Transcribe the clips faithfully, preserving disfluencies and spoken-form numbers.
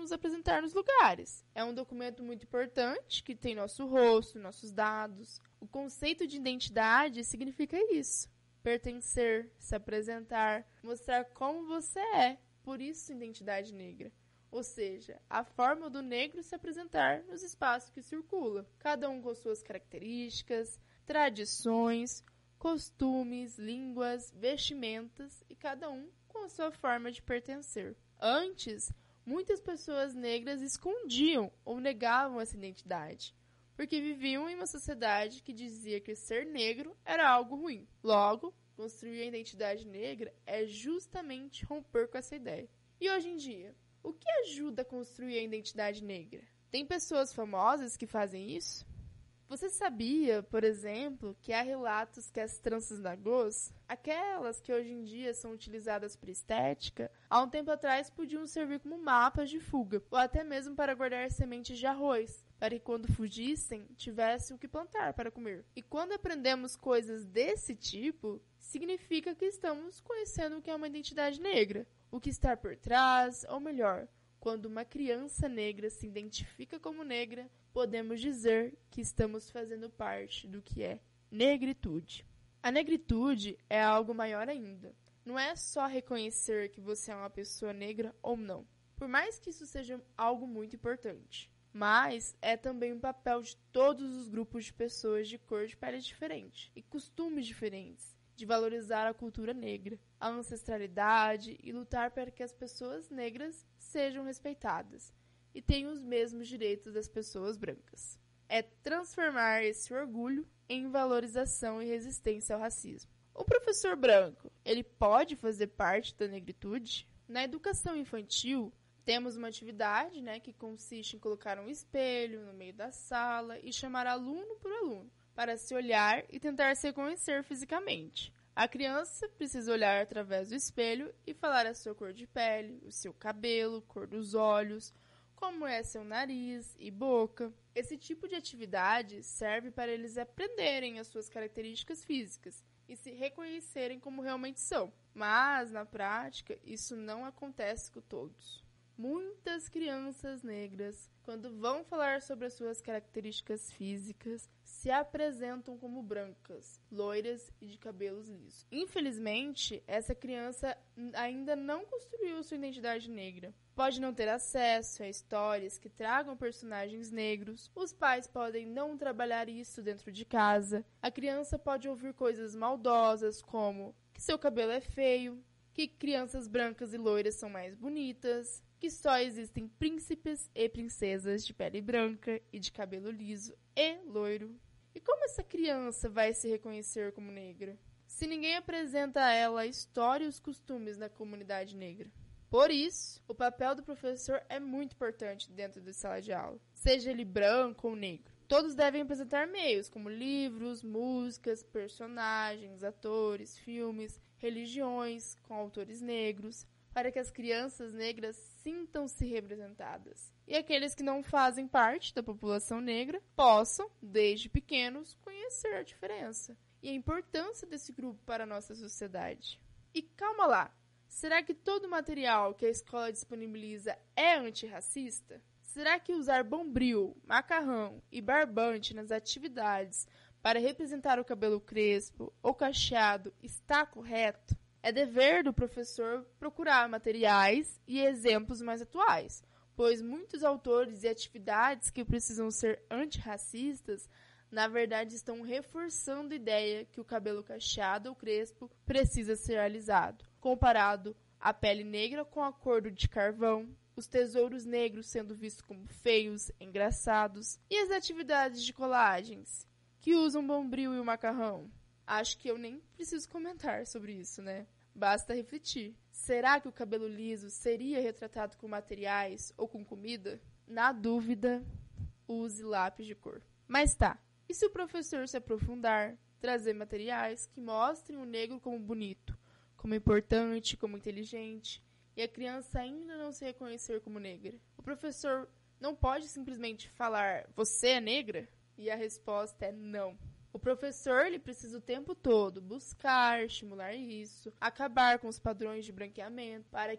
nos apresentar nos lugares. É um documento muito importante que tem nosso rosto, nossos dados. O conceito de identidade significa isso. Pertencer, se apresentar, mostrar como você é. Por isso, identidade negra. Ou seja, a forma do negro se apresentar nos espaços que circula. Cada um com suas características, tradições, costumes, línguas, vestimentas e cada um com a sua forma de pertencer. Antes, muitas pessoas negras escondiam ou negavam essa identidade, porque viviam em uma sociedade que dizia que ser negro era algo ruim. Logo, construir a identidade negra é justamente romper com essa ideia. E hoje em dia, o que ajuda a construir a identidade negra? Tem pessoas famosas que fazem isso? Você sabia, por exemplo, que há relatos que as tranças nagôs, aquelas que hoje em dia são utilizadas para estética, há um tempo atrás podiam servir como mapas de fuga, ou até mesmo para guardar sementes de arroz, para que quando fugissem, tivessem o que plantar para comer. E quando aprendemos coisas desse tipo, significa que estamos conhecendo o que é uma identidade negra, o que está por trás, ou melhor, quando uma criança negra se identifica como negra, podemos dizer que estamos fazendo parte do que é negritude. A negritude é algo maior ainda. Não é só reconhecer que você é uma pessoa negra ou não, por mais que isso seja algo muito importante. Mas é também um papel de todos os grupos de pessoas de cor de pele diferente e costumes diferentes, de valorizar a cultura negra, a ancestralidade e lutar para que as pessoas negras sejam respeitadas e tenham os mesmos direitos das pessoas brancas. É transformar esse orgulho em valorização e resistência ao racismo. O professor branco, ele pode fazer parte da negritude? Na educação infantil, temos uma atividade, né, que consiste em colocar um espelho no meio da sala e chamar aluno por aluno, para se olhar e tentar se reconhecer fisicamente. A criança precisa olhar através do espelho e falar a sua cor de pele, o seu cabelo, cor dos olhos, como é seu nariz e boca. Esse tipo de atividade serve para eles aprenderem as suas características físicas e se reconhecerem como realmente são. Mas, na prática, isso não acontece com todos. Muitas crianças negras, quando vão falar sobre as suas características físicas, se apresentam como brancas, loiras e de cabelos lisos. Infelizmente, essa criança ainda não construiu sua identidade negra. Pode não ter acesso a histórias que tragam personagens negros, os pais podem não trabalhar isso dentro de casa, a criança pode ouvir coisas maldosas como que seu cabelo é feio, que crianças brancas e loiras são mais bonitas, que só existem príncipes e princesas de pele branca e de cabelo liso e loiro. E como essa criança vai se reconhecer como negra, se ninguém apresenta a ela a história e os costumes da comunidade negra? Por isso, o papel do professor é muito importante dentro da sala de aula, seja ele branco ou negro. Todos devem apresentar meios como livros, músicas, personagens, atores, filmes, religiões com autores negros, para que as crianças negras sintam-se representadas. E aqueles que não fazem parte da população negra possam, desde pequenos, conhecer a diferença e a importância desse grupo para a nossa sociedade. E calma lá! Será que todo o material que a escola disponibiliza é antirracista? Será que usar bombril, macarrão e barbante nas atividades para representar o cabelo crespo ou cacheado está correto? É dever do professor procurar materiais e exemplos mais atuais, pois muitos autores e atividades que precisam ser antirracistas, na verdade estão reforçando a ideia que o cabelo cacheado ou crespo precisa ser alisado, comparado a pele negra com a cor de carvão, os tesouros negros sendo vistos como feios, engraçados, e as atividades de colagens, que usam bombril e o macarrão. Acho que eu nem preciso comentar sobre isso, né? Basta refletir. Será que o cabelo liso seria retratado com materiais ou com comida? Na dúvida, use lápis de cor. Mas tá, e se o professor se aprofundar, trazer materiais que mostrem o negro como bonito, como importante, como inteligente, e a criança ainda não se reconhecer como negra? O professor não pode simplesmente falar, você é negra? E a resposta é não. O professor ele precisa o tempo todo buscar, estimular isso, acabar com os padrões de branqueamento, para que a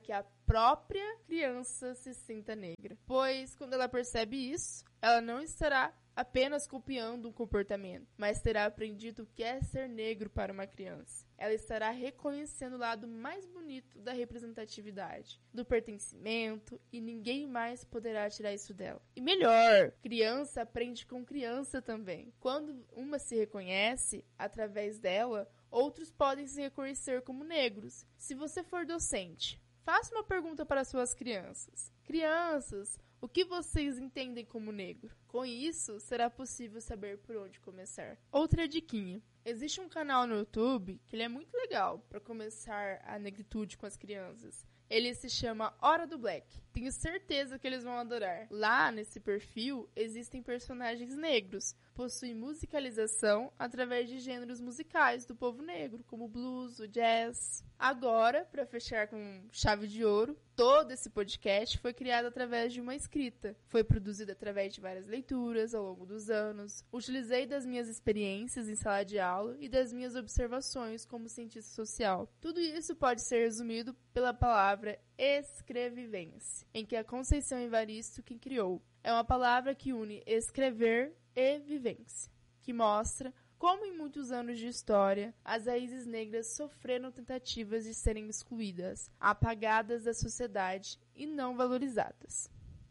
própria criança se sinta negra. Pois, quando ela percebe isso, ela não estará apenas copiando um comportamento, mas terá aprendido o que é ser negro para uma criança. Ela estará reconhecendo o lado mais bonito da representatividade, do pertencimento, e ninguém mais poderá tirar isso dela. E melhor, criança aprende com criança também. Quando uma se reconhece, através dela, outros podem se reconhecer como negros. Se você for docente, faça uma pergunta para suas crianças. Crianças, o que vocês entendem como negro? Com isso, será possível saber por onde começar. Outra diquinha. Existe um canal no YouTube que ele é muito legal para começar a negritude com as crianças. Ele se chama Hora do Black. Tenho certeza que eles vão adorar. Lá, nesse perfil, existem personagens negros. Possui musicalização através de gêneros musicais do povo negro, como o blues, o jazz. Agora, para fechar com chave de ouro, todo esse podcast foi criado através de uma escrita. Foi produzido através de várias leituras ao longo dos anos. Utilizei das minhas experiências em sala de aula e das minhas observações como cientista social. Tudo isso pode ser resumido pela palavra escrevivência, em que é a Conceição Evaristo quem criou. É uma palavra que une escrever e vivência, que mostra como em muitos anos de história, as raízes negras sofreram tentativas de serem excluídas, apagadas da sociedade e não valorizadas.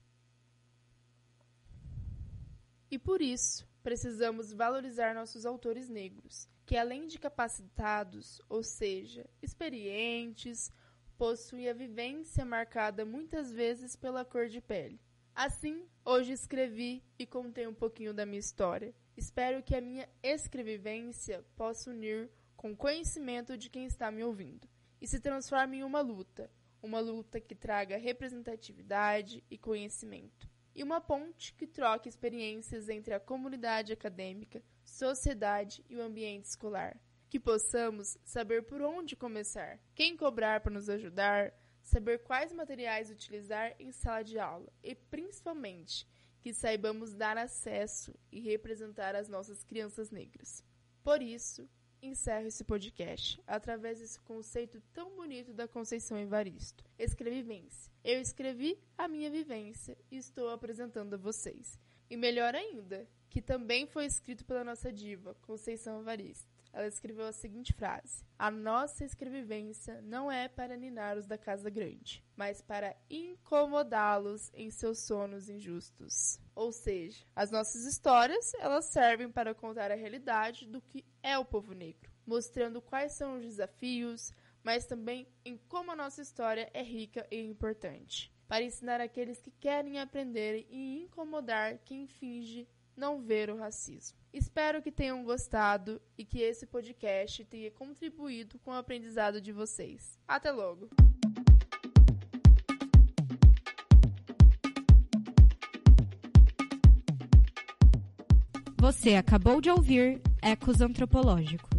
E por isso, precisamos valorizar nossos autores negros, que além de capacitados, ou seja, experientes, possuem a vivência marcada muitas vezes pela cor de pele. Assim, hoje escrevi e contei um pouquinho da minha história. Espero que a minha escrevivência possa unir com o conhecimento de quem está me ouvindo e se transforme em uma luta, uma luta que traga representatividade e conhecimento, e uma ponte que troque experiências entre a comunidade acadêmica, sociedade e o ambiente escolar. Que possamos saber por onde começar, quem cobrar para nos ajudar, saber quais materiais utilizar em sala de aula e, principalmente, que saibamos dar acesso e representar as nossas crianças negras. Por isso, encerro esse podcast através desse conceito tão bonito da Conceição Evaristo, escrevivência. Eu escrevi a minha vivência e estou apresentando a vocês. E melhor ainda, que também foi escrito pela nossa diva, Conceição Evaristo. Ela escreveu a seguinte frase: a nossa escrevivência não é para ninar os da casa grande, mas para incomodá-los em seus sonos injustos. Ou seja, as nossas histórias, elas servem para contar a realidade do que é o povo negro, mostrando quais são os desafios, mas também em como a nossa história é rica e importante, para ensinar aqueles que querem aprender e incomodar quem finge não ver o racismo. Espero que tenham gostado e que esse podcast tenha contribuído com o aprendizado de vocês. Até logo! Você acabou de ouvir Ecos Antropológico.